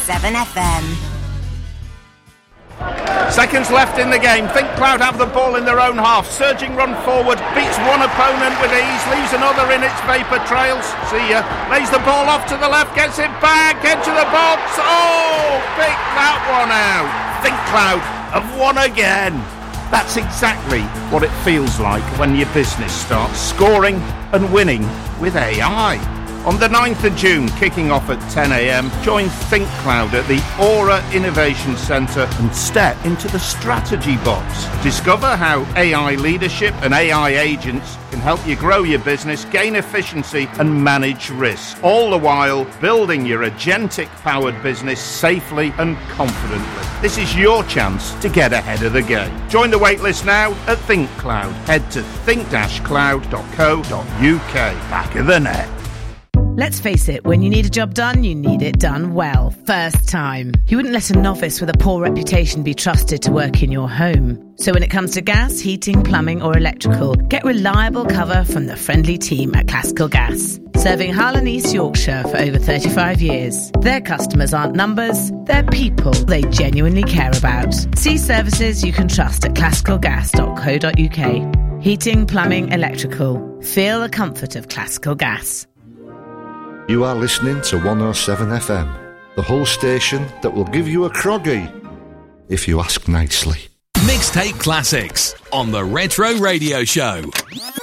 107FM. Seconds left in the game. Think Cloud have the ball in their own half. Surging run forward, beats one opponent with ease, leaves another in its vapour trails. See ya. Lays the ball off to the left, gets it back, into the box. Oh, pick that one out. Think Cloud have won again. That's exactly what it feels like when your business starts scoring and winning with AI. On the 9th of June, kicking off at 10 a.m, join Think Cloud at the Aura Innovation Centre and step into the strategy box. Discover how AI leadership and AI agents can help you grow your business, gain efficiency and manage risk, all the while building your agentic-powered business safely and confidently. This is your chance to get ahead of the game. Join the waitlist now at Think Cloud. Head to think-cloud.co.uk. Back of the net. Let's face it, when you need a job done, you need it done well, first time. You wouldn't let a novice with a poor reputation be trusted to work in your home. So when it comes to gas, heating, plumbing or electrical, get reliable cover from the friendly team at Classical Gas. Serving Hull and East Yorkshire for over 35 years. Their customers aren't numbers, they're people they genuinely care about. See services you can trust at classicalgas.co.uk. Heating, plumbing, electrical. Feel the comfort of Classical Gas. You are listening to 107FM, the whole station that will give you a croggy, if you ask nicely. Mixtape Classics on the Retro Radio Show.